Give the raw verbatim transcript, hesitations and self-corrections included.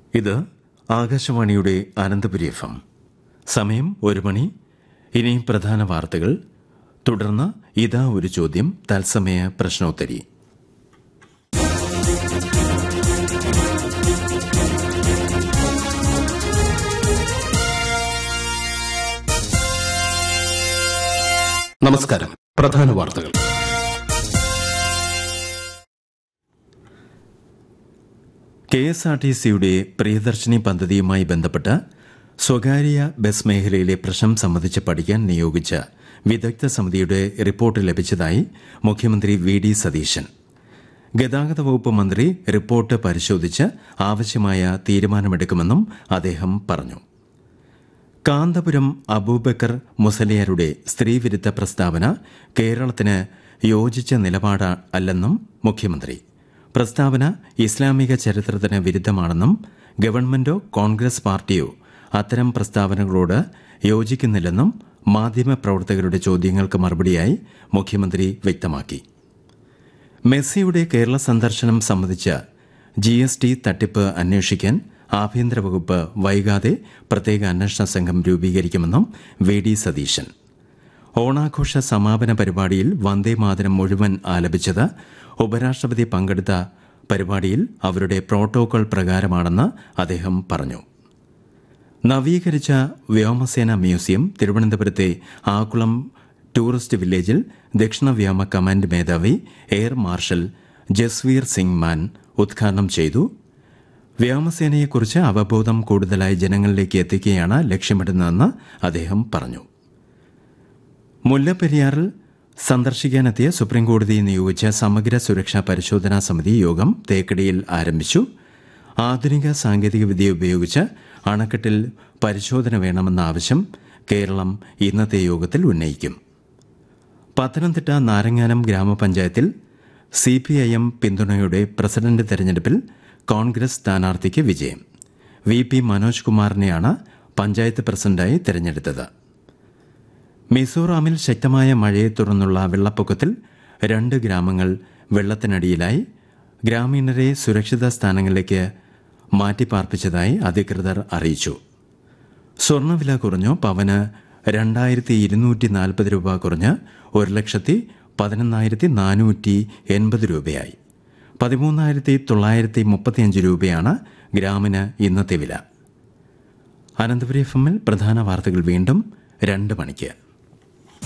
ഇത് ആകാശവാണിയുടെ Ananthapuri F M. സമയം ഒരു മണി. ഇനി പ്രധാന വാർത്തകൾ. തുടർന്ന് ഇതാ ഒരു ചോദ്യം തത്സമയ പ്രശ്നോത്തരി. നമസ്കാരം. പ്രധാന വാർത്തകൾ. കെ എസ് ആർ ടി സിയുടെ പ്രിയദർശിനി പദ്ധതിയുമായി ബന്ധപ്പെട്ട് സ്വകാര്യ ബസ് മേഖലയിലെ പ്രശ്നം സംബന്ധിച്ച് പഠിക്കാൻ നിയോഗിച്ച വിദഗ്ധ സമിതിയുടെ റിപ്പോർട്ട് ലഭിച്ചതായി മുഖ്യമന്ത്രി വി ഡി സതീശൻ. ഗതാഗത വകുപ്പ് മന്ത്രി റിപ്പോർട്ട് പരിശോധിച്ച് ആവശ്യമായ തീരുമാനമെടുക്കുമെന്നും അദ്ദേഹം പറഞ്ഞു. കാന്തപുരം അബൂബക്കർ മുസലിയാരുടെ സ്ത്രീവിരുദ്ധ പ്രസ്താവന കേരളത്തിന് യോജിച്ച നിലപാട് അല്ലെന്നും മുഖ്യമന്ത്രി. പ്രസ്താവന ഇസ്ലാമിക ചരിത്രത്തിന് വിരുദ്ധമാണെന്നും ഗവൺമെന്റോ കോൺഗ്രസ് പാർട്ടിയോ അത്തരം പ്രസ്താവനകളോട് യോജിക്കുന്നില്ലെന്നും മാധ്യമപ്രവർത്തകരുടെ ചോദ്യങ്ങൾക്ക് മറുപടിയായി മുഖ്യമന്ത്രി വ്യക്തമാക്കി. മെസ്സിയുടെ കേരള സന്ദർശനം സംബന്ധിച്ച ജി എസ് ടി തട്ടിപ്പ് അന്വേഷിക്കാൻ ആഭ്യന്തര വകുപ്പ് വൈകാതെ പ്രത്യേക അന്വേഷണ സംഘം രൂപീകരിക്കുമെന്നും വി ഡി സതീശൻ. ഓണാഘോഷ സമാപന പരിപാടിയിൽ വന്ദേമാതരം മുഴുവൻ ആലപിച്ചത് ഉപരാഷ്ട്രപതി പങ്കെടുത്ത പരിപാടിയിൽ അവരുടെ പ്രോട്ടോകോൾ പ്രകാരമാണെന്ന് അദ്ദേഹം പറഞ്ഞു. നവീകരിച്ച വ്യോമസേന മ്യൂസിയം തിരുവനന്തപുരത്തെ ആക്കുളം ടൂറിസ്റ്റ് വില്ലേജിൽ ദക്ഷിണ വ്യോമ കമാൻഡ് മേധാവി എയർ മാർഷൽ ജസ്വീർ സിംഗ് മാൻ ഉദ്ഘാടനം ചെയ്തു. വ്യോമസേനയെക്കുറിച്ച് അവബോധം കൂടുതലായി ജനങ്ങളിലേക്ക് എത്തിക്കുകയാണ് ലക്ഷ്യമിടുന്നതെന്ന് അദ്ദേഹം പറഞ്ഞു. മുല്ലപ്പെരിയാറിൽ സന്ദർശിക്കാനെത്തിയ സുപ്രീംകോടതി നിയോഗിച്ച സമഗ്ര സുരക്ഷാ പരിശോധനാ സമിതി യോഗം തേക്കടിയിൽ ആരംഭിച്ചു. ആധുനിക സാങ്കേതികവിദ്യ ഉപയോഗിച്ച് അണക്കെട്ടിൽ പരിശോധന വേണമെന്ന ആവശ്യം കേരളം ഇന്നത്തെ യോഗത്തിൽ ഉന്നയിക്കും. പത്തനംതിട്ട നാരങ്ങാനം ഗ്രാമപഞ്ചായത്തിൽ സി പി ഐ എം പിന്തുണയോടെ പ്രസിഡന്റ് തെരഞ്ഞെടുപ്പിൽ കോൺഗ്രസ് സ്ഥാനാർത്ഥിക്ക് വിജയം. വി പി മനോജ് കുമാറിനെയാണ് പഞ്ചായത്ത് പ്രസിഡന്റായി തെരഞ്ഞെടുത്തത്. മിസോറാമിൽ ശക്തമായ മഴയെ തുടർന്നുള്ള വെള്ളപ്പൊക്കത്തിൽ രണ്ട് ഗ്രാമങ്ങൾ വെള്ളത്തിനടിയിലായി. ഗ്രാമീണരെ സുരക്ഷിത സ്ഥാനങ്ങളിലേക്ക് മാറ്റിപ്പാർപ്പിച്ചതായി അധികൃതർ അറിയിച്ചു. സ്വർണ്ണവില കുറഞ്ഞു. പവന് രണ്ടായിരത്തി ഇരുന്നൂറ്റി നാൽപ്പത് രൂപ കുറഞ്ഞ് ഒരു ലക്ഷത്തി പതിനൊന്നായിരത്തി നാനൂറ്റി എൺപത് രൂപയായി. പതിമൂന്നായിരത്തി തൊള്ളായിരത്തി മുപ്പത്തിയഞ്ച് രൂപയാണ് ഗ്രാമിന് ഇന്നത്തെ വില. അനന്തപുരി എഫ് എമ്മിൽ പ്രധാന വാർത്തകൾ വീണ്ടും രണ്ട് മണിക്ക്.